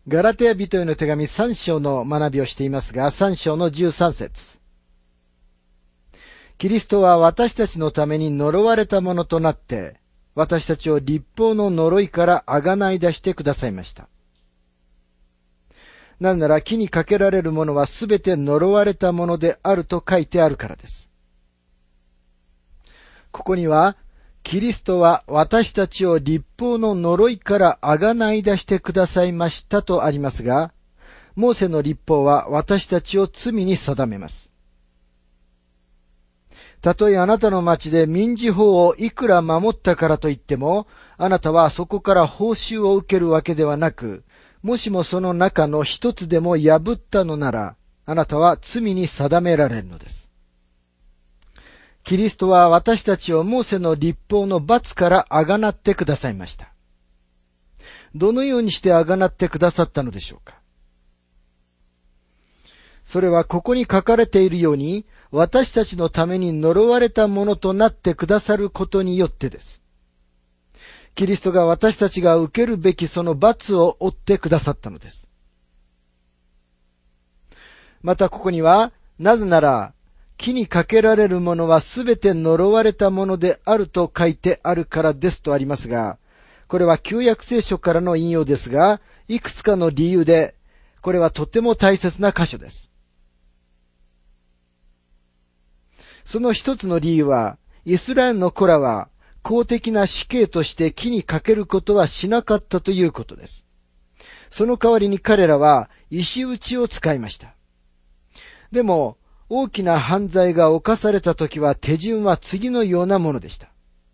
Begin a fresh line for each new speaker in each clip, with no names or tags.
ガラテヤ人への手紙3章の学びをしていますが、3章の13節。キリストは私たちのために呪われたものとなって、私たちを律法の呪いからあがない出してくださいました。なぜなら木にかけられるものはすべて呪われたものであると書いてあるからです。ここには、キリストは私たちを律法の呪いからあがない出してくださいましたとありますが、モーセの律法は私たちを罪に定めます。たとえあなたの町で民事法をいくら守ったからといっても、あなたはそこから報酬を受けるわけではなく、もしもその中の一つでも破ったのなら、あなたは罪に定められるのです。キリストは私たちをモーセの律法の罰からあがなってくださいました。どのようにしてあがなってくださったのでしょうか。それはここに書かれているように、私たちのために呪われたものとなってくださることによってです。キリストが私たちが受けるべきその罰を負ってくださったのです。またここには、なぜなら、木にかけられるものはすべて呪われたものであると書いてあるからですとありますが、これは旧約聖書からの引用ですが、いくつかの理由で、これはとても大切な箇所です。その一つの理由は、イスラエルの子らは公的な死刑として木にかけることはしなかったということです。その代わりに彼らは石打ちを使いました。でも、大きな犯罪が犯されたときは手順は次のようなものでした。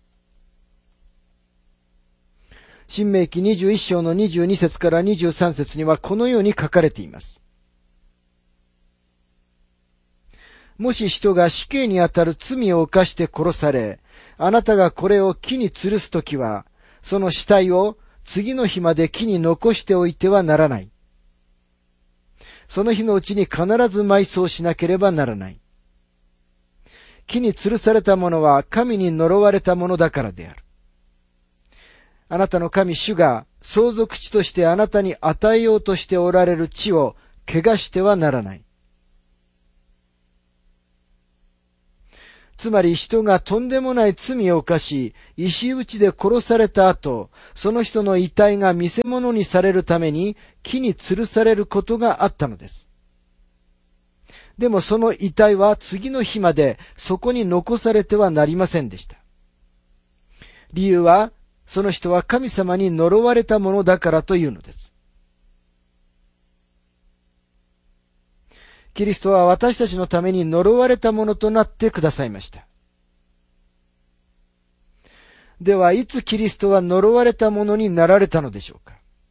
申命記21章の22節から23節にはこのように書かれています。もし人が死刑にあたる罪を犯して殺され、あなたがこれを木に吊るすときは、その死体を次の日まで木に残しておいてはならない。その日のうちに必ず埋葬しなければならない。木に吊るされたものは神に呪われたものだからである。あなたの神主が相続地としてあなたに与えようとしておられる地を汚してはならない。つまり人がとんでもない罪を犯し、石打ちで殺された後、その人の遺体が見せ物にされるために木に吊るされることがあったのです。でもその遺体は次の日までそこに残されてはなりませんでした。理由は、その人は神様に呪われたものだからというのです。キリストは私たちのために呪われたものとなってくださいました。では、いつキリストは呪われたものになられたのでしょうか。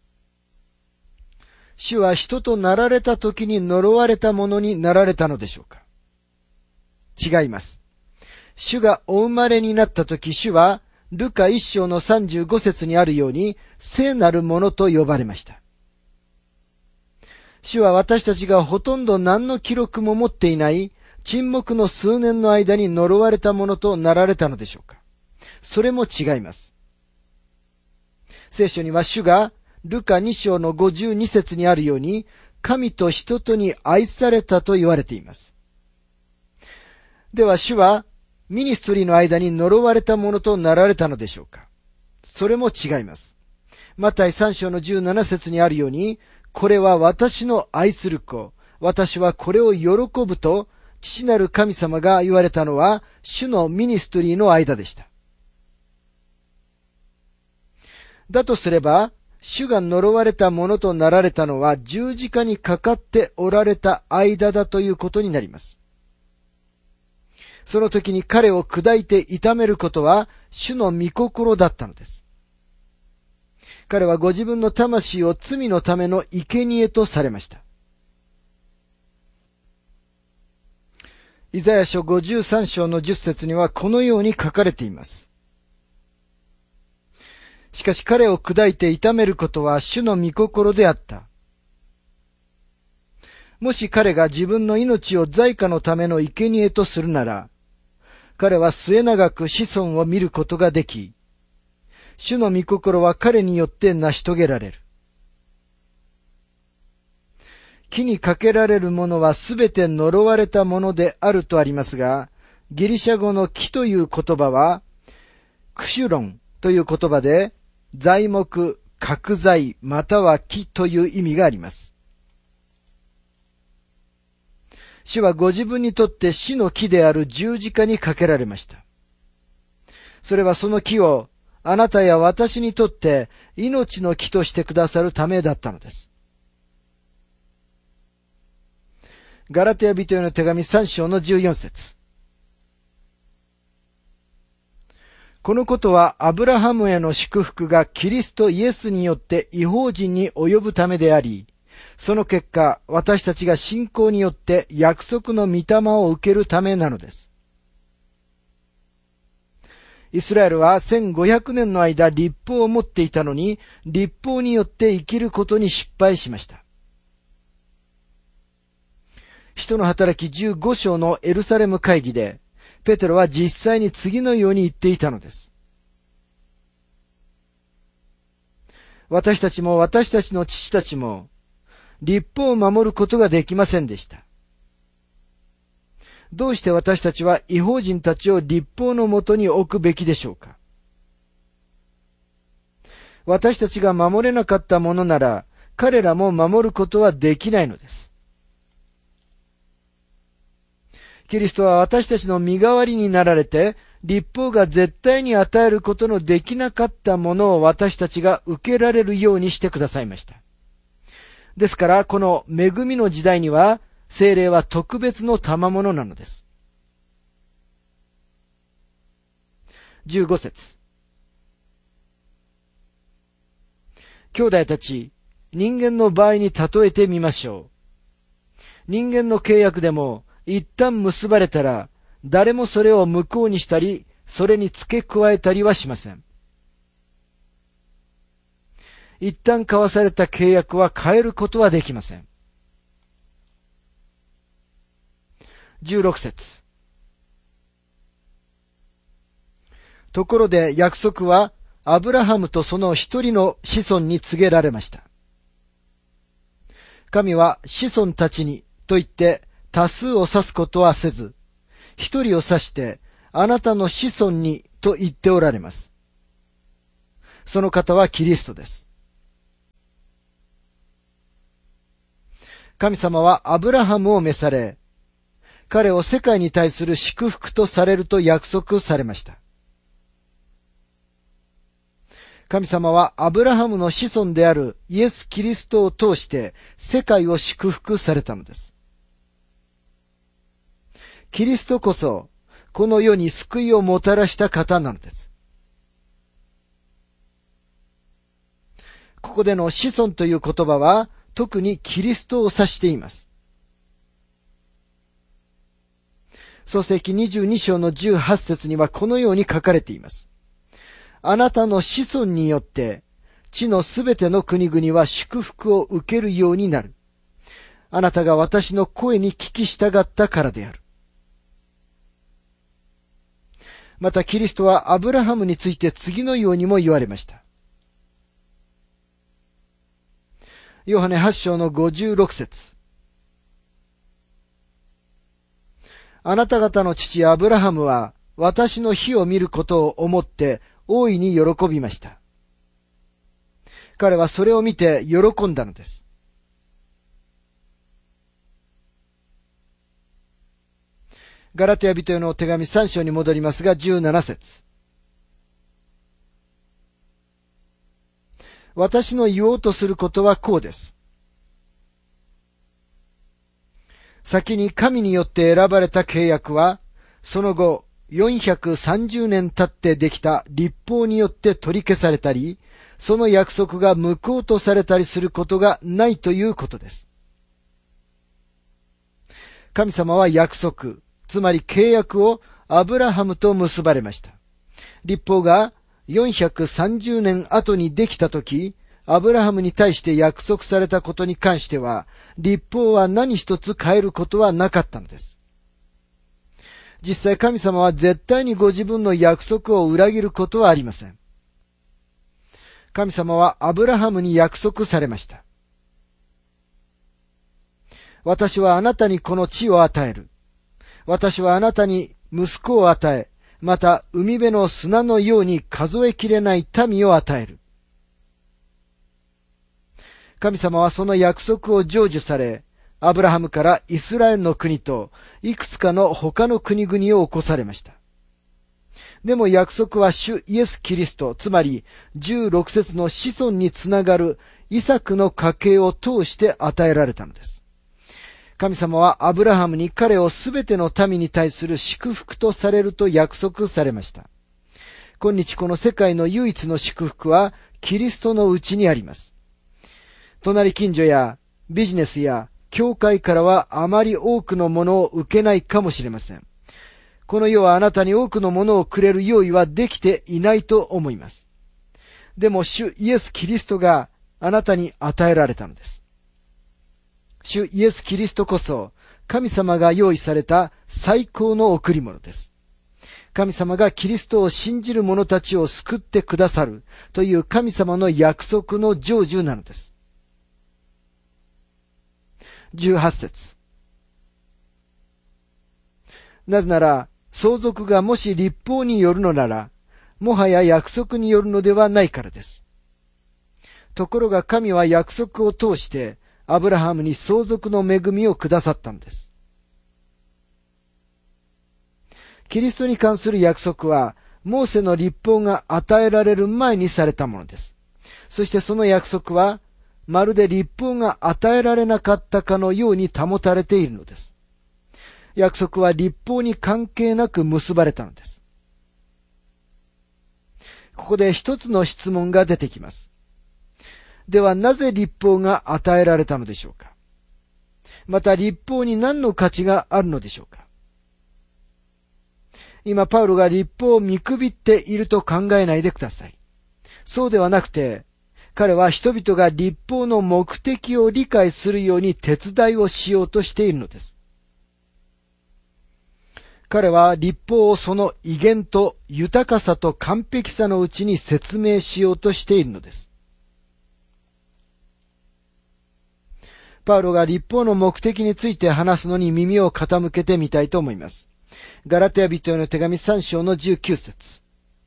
主は人となられた時に呪われたものになられたのでしょうか。違います。主がお生まれになった時、主はルカ1章の35節にあるように聖なるものと呼ばれました。主は私たちがほとんど何の記録も持っていない沈黙の数年の間に呪われたものとなられたのでしょうか。それも違います。聖書には主がルカ2章の52節にあるように神と人とに愛されたと言われています。では主はミニストリーの間に呪われたものとなられたのでしょうか。それも違います。マタイ3章の17節にあるように、これは私の愛する子。私はこれを喜ぶと、父なる神様が言われたのは、主のミニストリーの間でした。だとすれば、主が呪われたものとなられたのは、十字架にかかっておられた間だということになります。その時に彼を砕いて痛めることは、主の御心だったのです。彼はご自分の魂を罪のための生贄とされました。イザヤ書53章の10節にはこのように書かれています。しかし彼を砕いて痛めることは主の御心であった。もし彼が自分の命を罪過のための生贄とするなら、彼は末永く子孫を見ることができ、主の御心は彼によって成し遂げられる。 木にかけられるものはすべて呪われたものであるとありますが、ギリシャ語の木という言葉は、クシュロンという言葉で、材木、角材、または木という意味があります。主はご自分にとって死の木である十字架にかけられました。それはその木をあなたや私にとって命の木としてくださるためだったのです。ガラテヤ人への手紙3章の14節。このことはアブラハムへの祝福がキリストイエスによって異邦人に及ぶためであり、その結果、私たちが信仰によって約束の御霊を受けるためなのです。イスラエルは1500年の間律法を持っていたのに、律法によって生きることに失敗しました。使徒の働き15章のエルサレム会議で、ペテロは実際に次のように言っていたのです。私たちも私たちの父たちも、律法を守ることができませんでした。どうして私たちは異邦人たちを律法のもとに置くべきでしょうか。私たちが守れなかったものなら、彼らも守ることはできないのです。キリストは私たちの身代わりになられて、律法が絶対に与えることのできなかったものを私たちが受けられるようにしてくださいました。ですから、この恵みの時代には、聖霊は特別の賜物なのです。15節。兄弟たち、人間の場合に例えてみましょう。人間の契約でも、一旦結ばれたら、誰もそれを無効にしたり、それに付け加えたりはしません。一旦交わされた契約は変えることはできません。16節。ところで約束はアブラハムとその一人の子孫に告げられました。神は子孫たちにと言って多数を指すことはせず、一人を指してあなたの子孫にと言っておられます。その方はキリストです。神様はアブラハムを召され、彼を世界に対する祝福とされると約束されました。神様はアブラハムの子孫であるイエス・キリストを通して世界を祝福されたのです。キリストこそこの世に救いをもたらした方なのです。ここでの子孫という言葉は特にキリストを指しています。創世記22章の18節にはこのように書かれています。あなたの子孫によって地のすべての国々は祝福を受けるようになる。あなたが私の声に聞き従ったからである。またキリストはアブラハムについて次のようにも言われました。ヨハネ8章の56節。あなた方の父アブラハムは私の日を見ることを思って大いに喜びました。彼はそれを見て喜んだのです。ガラテヤ人への手紙3章に戻りますが17節。私の言おうとすることはこうです。先に神によって選ばれた契約は、その後430年経ってできた律法によって取り消されたり、その約束が無効とされたりすることがないということです。神様は約束、つまり契約をアブラハムと結ばれました。律法が430年後にできたとき、アブラハムに対して約束されたことに関しては、律法は何一つ変えることはなかったのです。実際神様は絶対にご自分の約束を裏切ることはありません。神様はアブラハムに約束されました。 私はあなたにこの地を与える。私はあなたに息子を与え、また海辺の砂のように数えきれない民を与える。神様はその約束を成就され、アブラハムからイスラエルの国といくつかの他の国々を起こされました。でも約束は主イエス・キリスト、つまり16節の子孫につながるイサクの家系を通して与えられたのです。神様はアブラハムに彼をすべての民に対する祝福とされると約束されました。今日この世界の唯一の祝福はキリストのうちにあります。隣近所やビジネスや教会からはあまり多くのものを受けないかもしれません。この世はあなたに多くのものをくれる用意はできていないと思います。でも主イエス・キリストがあなたに与えられたのです。主イエス・キリストこそ神様が用意された最高の贈り物です。神様がキリストを信じる者たちを救ってくださるという神様の約束の成就なのです。18節。なぜなら、相続がもし律法によるのなら、もはや約束によるのではないからです。ところが神は約束を通して、アブラハムに相続の恵みをくださったのです。キリストに関する約束は、モーセの律法が与えられる前にされたものです。そしてその約束は、まるで律法が与えられなかったかのように保たれているのです。約束は律法に関係なく結ばれたのです。ここで一つの質問が出てきます。ではなぜ律法が与えられたのでしょうか。また律法に何の価値があるのでしょうか。今パウロが律法を見くびっていると考えないでください。そうではなくて、彼は人々が律法の目的を理解するように手伝いをしようとしているのです。彼は律法をその威厳と豊かさと完璧さのうちに説明しようとしているのです。パウロが律法の目的について話すのに耳を傾けてみたいと思います。ガラテヤ人への手紙3章の19節。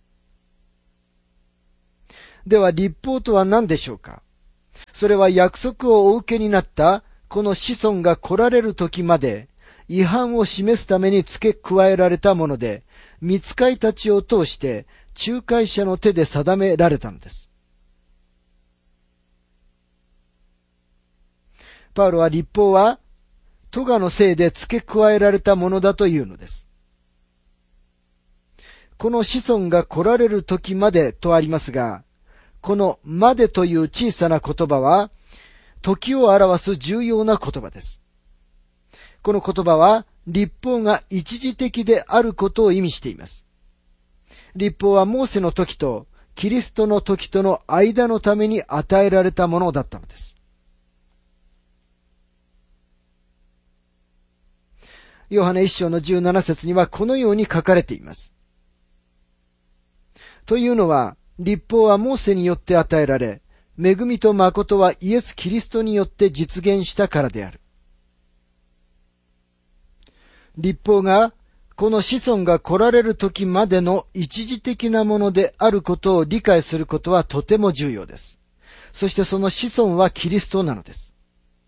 では律法とは何でしょうか。それは約束をお受けになったこの子孫が来られる時まで違反を示すために付け加えられたもので、御使いたちを通して仲介者の手で定められたのです。パウロは律法は咎のせいで付け加えられたものだというのです。この子孫が来られる時までとありますが、このまでという小さな言葉は、時を表す重要な言葉です。この言葉は、律法が一時的であることを意味しています。律法はモーセの時とキリストの時との間のために与えられたものだったのです。ヨハネ一章の17節にはこのように書かれています。というのは、律法はモーセによって与えられ、恵みと誠はイエス・キリストによって実現したからである。律法がこの子孫が来られる時までの一時的なものであることを理解することはとても重要です。そしてその子孫はキリストなのです。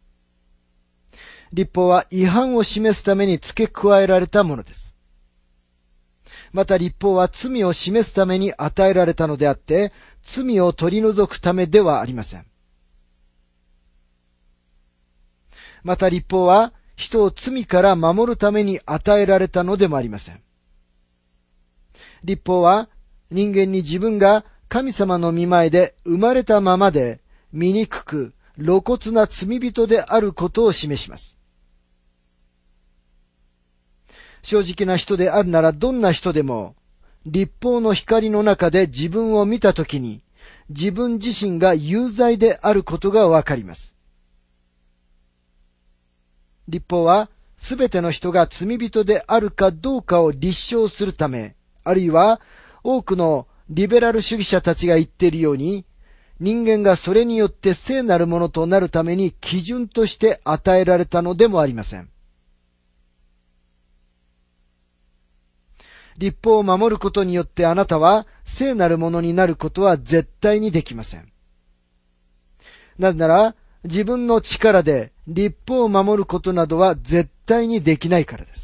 律法は違反を示すために付け加えられたものです。また律法は罪を示すために与えられたのであって、罪を取り除くためではありません。また律法は人を罪から守るために与えられたのでもありません。律法は人間に自分が神様の御前で生まれたままで醜く露骨な罪人であることを示します。正直な人であるならどんな人でも、律法の光の中で自分を見たときに、自分自身が有罪であることがわかります。律法は、すべての人が罪人であるかどうかを立証するため、あるいは、多くのリベラル主義者たちが言っているように、 人間がそれによって聖なるものとなるために基準として与えられたのでもありません。律法を守ることによってあなたは聖なるものになることは絶対にできません。なぜなら、自分の力で律法を守ることなどは絶対にできないからです。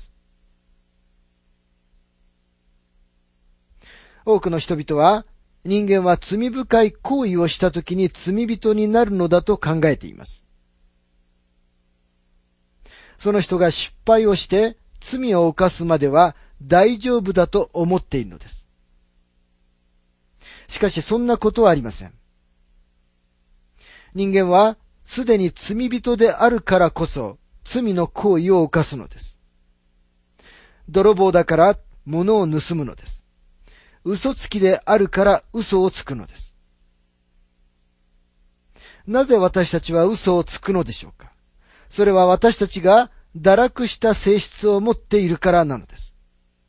多くの人々は、人間は罪深い行為をしたときに罪人になるのだと考えています。その人が失敗をして罪を犯すまでは大丈夫だと思っているのです。しかしそんなことはありません。人間はすでに罪人であるからこそ罪の行為を犯すのです。泥棒だから物を盗むのです。嘘つきであるから嘘をつくのです。なぜ私たちは嘘をつくのでしょうか。それは私たちが堕落した性質を持っているからなのです。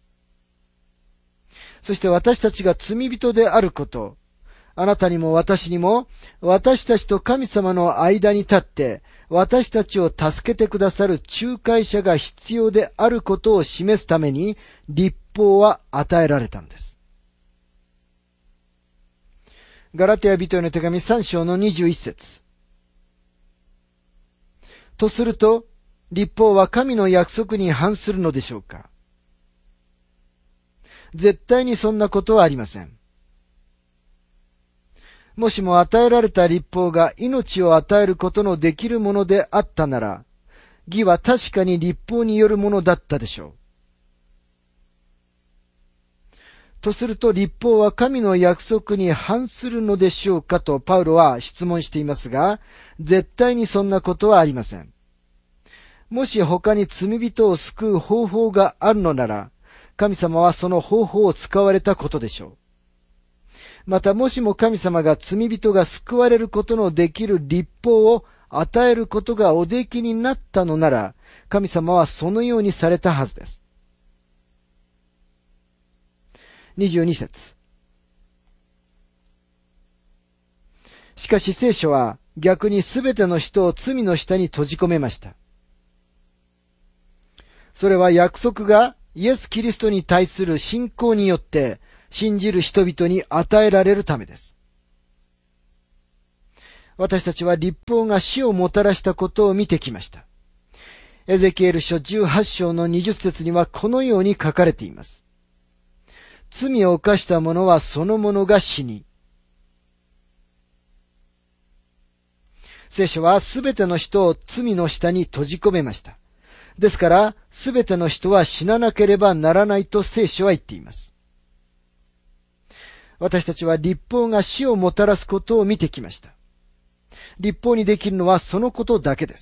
そして私たちが罪人であること、あなたにも私にも、私たちと神様の間に立って、私たちを助けてくださる仲介者が必要であることを示すために、律法は与えられたのです。ガラテヤ人への手紙3章の21節。とすると、律法は神の約束に反するのでしょうか。絶対にそんなことはありません。もしも与えられた律法が命を与えることのできるものであったなら、義は確かに律法によるものだったでしょう。とすると律法は神の約束に反するのでしょうかとパウロは質問していますが、絶対にそんなことはありません。もし他に罪人を救う方法があるのなら、神様はその方法を使われたことでしょう。またもしも神様が罪人が救われることのできる律法を与えることがおできになったのなら、神様はそのようにされたはずです。22節。しかし聖書は逆にすべての人を罪の下に閉じ込めました。それは約束がイエス・キリストに対する信仰によって信じる人々に与えられるためです。私たちは律法が死をもたらしたことを見てきました。エゼキエル書18章の20節にはこのように書かれています。罪を犯した者はその者が死に。聖書はすべての人を罪の下に閉じ込めました。ですから、すべての人は死ななければならないと聖書は言っています。私たちは律法が死をもたらすことを見てきました。律法にできるのはそのことだけです。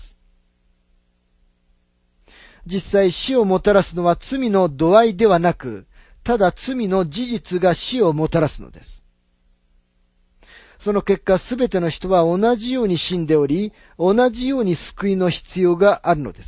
実際死をもたらすのは罪の度合いではなく、ただ罪の事実が死をもたらすのです。その結果すべての人は同じように死んでおり、同じように救いの必要があるのです。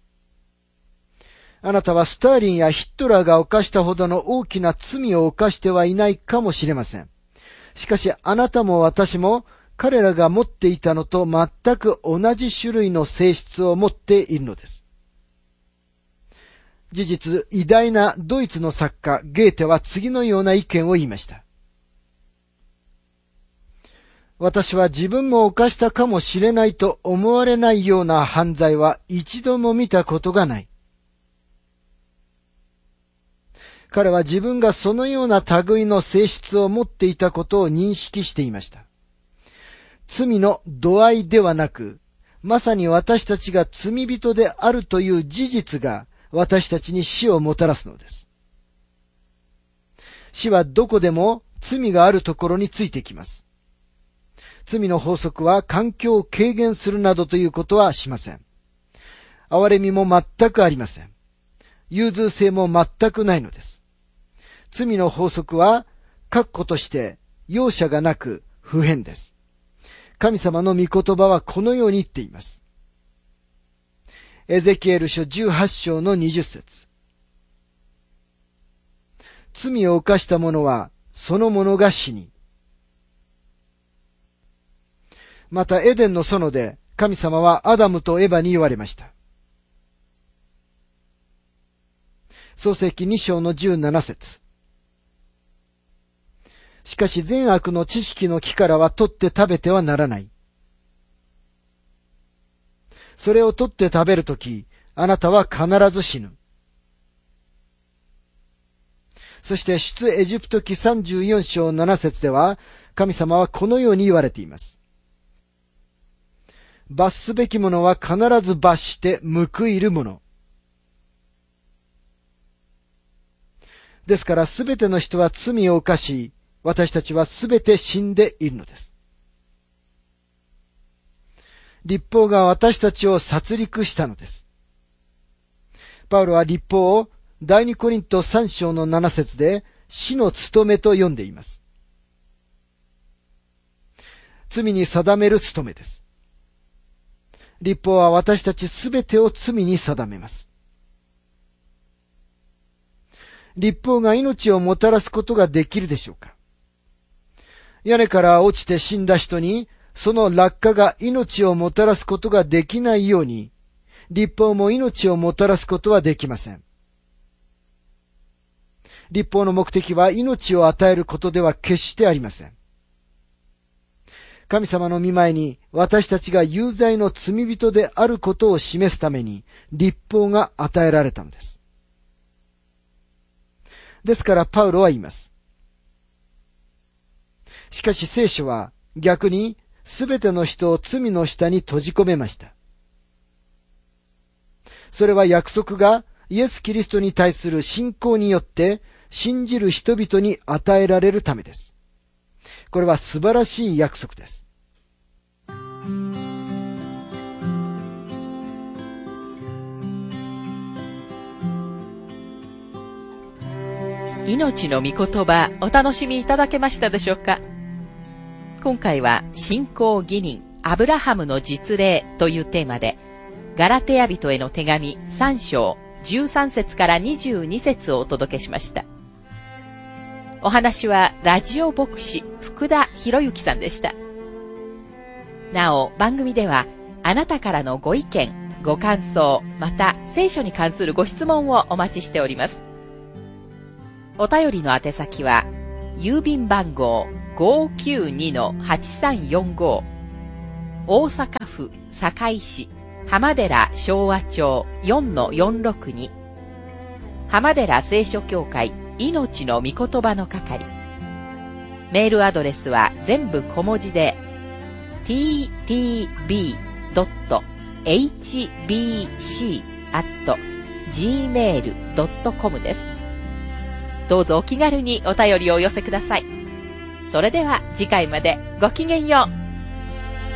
あなたはスターリンやヒトラーが犯したほどの大きな罪を犯してはいないかもしれません。しかしあなたも私も彼らが持っていたのと全く同じ種類の性質を持っているのです。事実、偉大なドイツの作家ゲーテは次のような意見を言いました。私は自分も犯したかもしれないと思われないような犯罪は一度も見たことがない。彼は自分がそのような類の性質を持っていたことを認識していました。罪の度合いではなく、まさに私たちが罪人であるという事実が私たちに死をもたらすのです。死はどこでも罪があるところについてきます。罪の法則は環境を軽減するなどということはしません。憐れみも全くありません。融通性も全くないのです。罪の法則は、確固として容赦がなく不変です。神様の御言葉はこのように言っています。エゼキエル書18章の20節。罪を犯した者はその者が死に。 またエデンの園で神様はアダムとエバに言われました。創世記2章の17節。しかし善悪の知識の木からは取って食べてはならない。それを取って食べるとき、あなたは必ず死ぬ。そして出エジプト記34章7節では、神様はこのように言われています。罰すべきものは必ず罰して報いるもの。ですからすべての人は罪を犯し、私たちはすべて死んでいるのです。律法が私たちを殺戮したのです。パウロは律法を第二コリント3章の7節で死の務めと呼んでいます。罪に定める務めです。律法は私たちすべてを罪に定めます。律法が命をもたらすことができるでしょうか？屋根から落ちて死んだ人に、その落下が命をもたらすことができないように、律法も命をもたらすことはできません。律法の目的は命を与えることでは決してありません。神様の御前に私たちが有罪の罪人であることを示すために、律法が与えられたのです。ですからパウロは言います。しかし聖書は逆にすべての人を罪の下に閉じ込めました。それは約束がイエス・キリストに対する信仰によって信じる人々に与えられるためです。これは素晴らしい約束です。
命の御言葉、お楽しみいただけましたでしょうか？今回は信仰義人アブラハムの実例というテーマで、ガラテヤ人への手紙3章13節から22節をお届けしました。お話はラジオ牧師福田博之さんでした。なお番組ではあなたからのご意見、ご感想、また聖書に関するご質問をお待ちしております。お便りの宛先は郵便番号 592-8345 大阪府堺市浜寺昭和町 4-462 浜寺聖書協会命の御言葉の係。メールアドレスは全部小文字で ttb.hbc@gmail.com です。どうぞお気軽にお便りをお寄せください。それでは次回までごきげんよう。